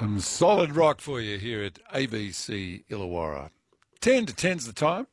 Some solid rock for you here at ABC Illawarra. 10 to 10's the time.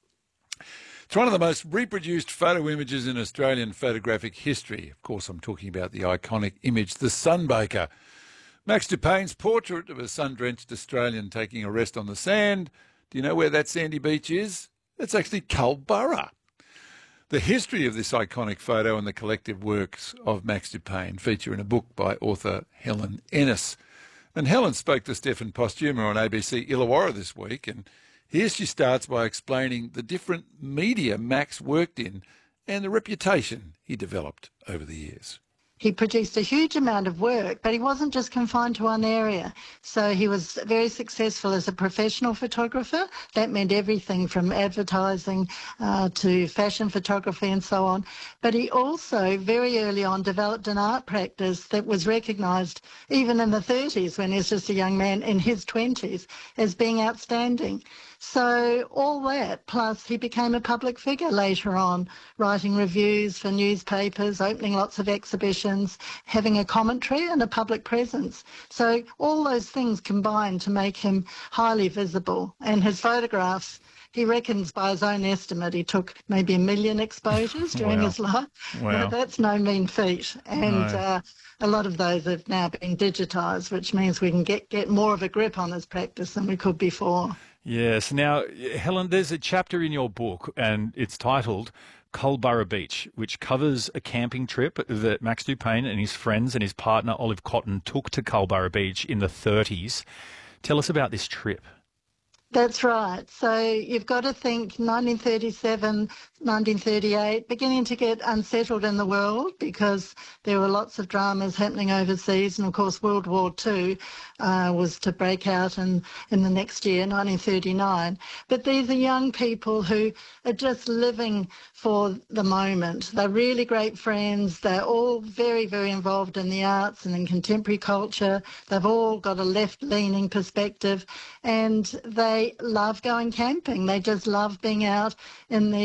It's one of the most reproduced photo images in Australian photographic history. Of course, I'm talking about the iconic image, the Sunbaker. Max Dupaine's portrait of a sun-drenched Australian taking a rest on the sand. Do you know where that sandy beach is? It's actually Culburra. The history of this iconic photo and the collective works of Max Dupaine feature in a book by author Helen Ennis. And Helen spoke to Stefan Postuma on ABC Illawarra this week, and here she starts by explaining the different media Max worked in and the reputation he developed over the years. He produced a huge amount of work, but he wasn't just confined to one area. So he was very successful as a professional photographer. That meant everything from advertising to fashion photography and so on. But he also, very early on, developed an art practice that was recognised even in the 30s, when he was just a young man in his 20s, as being outstanding. So all that, plus he became a public figure later on, writing reviews for newspapers, opening lots of exhibitions, having a commentary and a public presence. So all those things combined to make him highly visible. And his photographs, he reckons by his own estimate, he took maybe 1 million exposures during his life. Wow. That's no mean feat. And a lot of those have now been digitised, which means we can get more of a grip on his practice than we could before. Yes. Now, Helen, there's a chapter in your book, and it's titled Culburra Beach, which covers a camping trip that Max Dupaine and his friends and his partner Olive Cotton took to Culburra Beach in the 30s. Tell us about this trip. That's right. So you've got to think 1937, 1938, beginning to get unsettled in the world because there were lots of dramas happening overseas. And, of course, World War II was to break out in the next year, 1939. But these are young people who are just living for the moment. They're really great friends. They're all very, very involved in the arts and in contemporary culture. They've all got a left-leaning perspective, and they love going camping. They just love being out in the